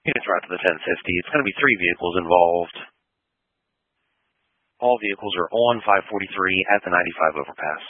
Units right to the 1050. It's going to be 3 vehicles involved. All vehicles are on 543 at the 95 overpass.